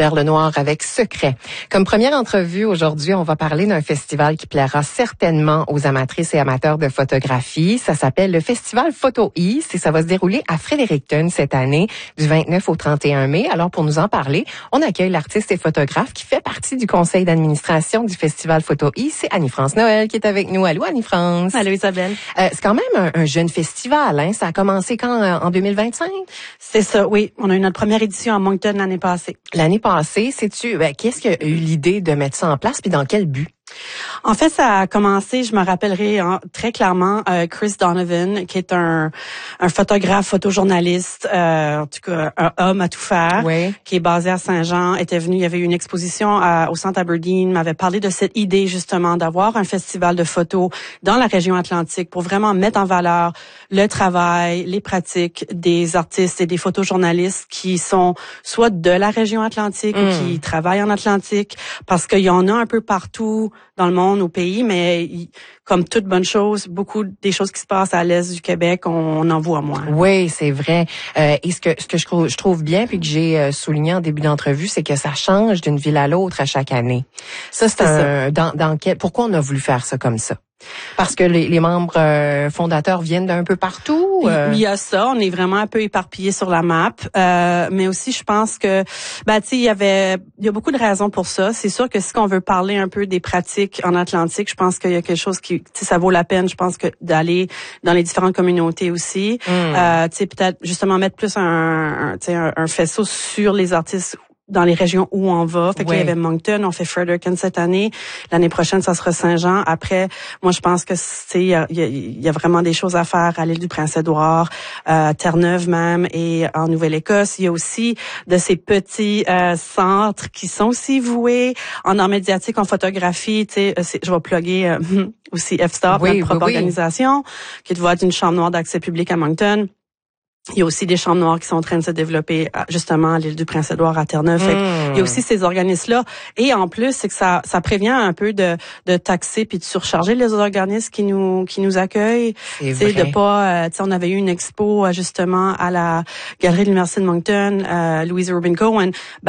Gilbert Lenoir avec Secret. Comme première entrevue aujourd'hui, on va parler d'un festival qui plaira certainement aux amatrices et amateurs de photographie. Ça s'appelle le Festival Photo East et ça va se dérouler à Fredericton cette année du 29 au 31 mai. Alors pour nous en parler, on accueille l'artiste et photographe qui fait partie du conseil d'administration du Festival Photo East. C'est Annie-France Noël qui est avec nous. Allô Annie-France. Allô Isabelle. C'est quand même un jeune festival, hein? Ça a commencé quand? En 2025? C'est ça, oui. On a eu notre première édition à Moncton l'année passée. L'année passée, sais-tu, qu'est-ce qui a eu l'idée de mettre ça en place puis dans quel but? En fait, ça a commencé, je me rappellerai très clairement, Chris Donovan, qui est un photographe, photojournaliste, en tout cas un homme à tout faire, oui. Qui est basé à Saint-Jean, était venu, il y avait eu une exposition au Centre Aberdeen, m'avait parlé de cette idée justement d'avoir un festival de photos dans la région Atlantique pour vraiment mettre en valeur le travail, les pratiques des artistes et des photojournalistes qui sont soit de la région Atlantique ou qui travaillent en Atlantique, parce qu'il y en a un peu partout dans le monde, au pays, mais comme toute bonne chose, beaucoup des choses qui se passent à l'est du Québec, on en voit moins. Oui, c'est vrai. Et ce que je trouve bien, puis que j'ai souligné en début d'entrevue, c'est que ça change d'une ville à l'autre à chaque année. Ça, c'est pourquoi on a voulu faire ça comme ça? Parce que les membres fondateurs viennent d'un peu partout. Il y a ça, on est vraiment un peu éparpillés sur la map, mais aussi je pense que il y a beaucoup de raisons pour ça. C'est sûr que si on veut parler un peu des pratiques en Atlantique, je pense qu'il y a quelque chose qui ça vaut la peine, je pense que d'aller dans les différentes communautés aussi. Peut-être justement mettre plus un faisceau sur les artistes dans les régions où on va. Fait que là, il y avait Moncton, on fait Fredericton cette année. L'année prochaine, ça sera Saint-Jean. Après, moi, je pense que il y a vraiment des choses à faire à l'île du Prince-Édouard, Terre-Neuve même, et en Nouvelle-Écosse. Il y a aussi de ces petits centres qui sont aussi voués en art médiatique, en photographie. Je vais plugger aussi F-Stop, notre propre organisation, qui doit être une chambre noire d'accès public à Moncton. Il y a aussi des chambres noires qui sont en train de se développer justement à l'île du Prince-Édouard à Terre-Neuve. Il y a aussi ces organismes-là. Et en plus, c'est que ça prévient un peu de taxer puis de surcharger les organismes qui nous accueillent. C'est de pas, on avait eu une expo justement à la Galerie de l'Université de Moncton, Louise Rubin Cohen.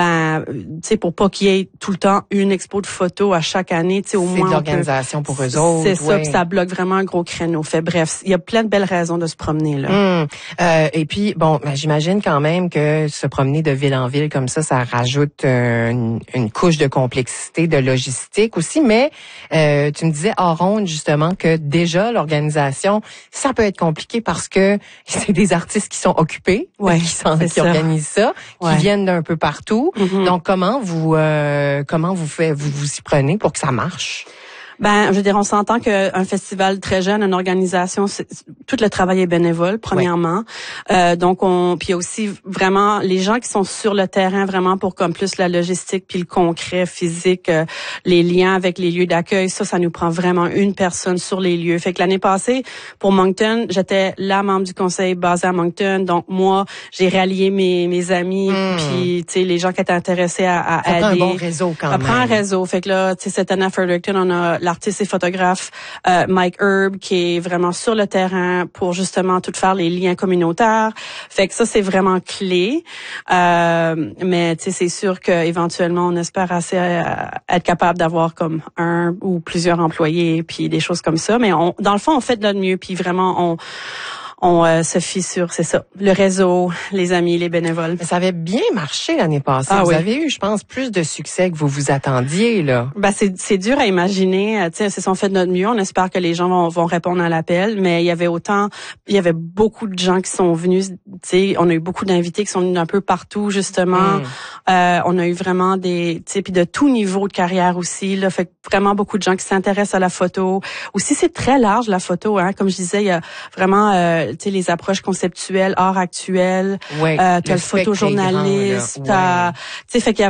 Pour pas qu'il y ait tout le temps une expo de photos à chaque année, au moins. C'est de l'organisation pour eux autres. C'est ça, puis ça bloque vraiment un gros créneau. Bref, il y a plein de belles raisons de se promener là. Et puis, j'imagine quand même que se promener de ville en ville comme ça rajoute une couche de complexité, de logistique aussi. Mais tu me disais hors onde justement que déjà l'organisation, ça peut être compliqué parce que c'est des artistes qui sont occupés, qui organisent ça, qui viennent d'un peu partout. Donc comment vous y prenez pour que ça marche? Je veux dire, on s'entend qu'un festival très jeune, une organisation, tout le travail est bénévole, premièrement. Puis il y a aussi vraiment les gens qui sont sur le terrain vraiment pour comme plus la logistique puis le concret physique, les liens avec les lieux d'accueil. Ça nous prend vraiment une personne sur les lieux. Fait que l'année passée, pour Moncton, j'étais la membre du conseil basé à Moncton. Donc moi, j'ai rallié mes amis puis les gens qui étaient intéressés à aider. Ça prend un bon réseau quand même. Ça prend un réseau. Fait que là, cette année à Fredericton, on a l'artiste et photographe Mike Herb qui est vraiment sur le terrain pour justement tout faire les liens communautaires. Fait que ça c'est vraiment clé. Mais c'est sûr que éventuellement on espère assez être capable d'avoir comme un ou plusieurs employés puis des choses comme ça. Mais dans le fond on fait de notre mieux puis vraiment on se fie sur, c'est ça, le réseau, les amis, les bénévoles. Mais ça avait bien marché l'année passée. Vous avez eu, je pense, plus de succès que vous vous attendiez, là. C'est dur à imaginer. C'est ça, on fait de notre mieux. On espère que les gens vont répondre à l'appel. Mais il y avait beaucoup de gens qui sont venus. On a eu beaucoup d'invités qui sont venus un peu partout, justement. On a eu vraiment puis de tout niveau de carrière aussi, là. Fait que vraiment beaucoup de gens qui s'intéressent à la photo. Aussi, c'est très large, la photo, hein. Comme je disais, il y a vraiment, les approches conceptuelles, art actuel, t'as le photojournaliste, fait qu'il y a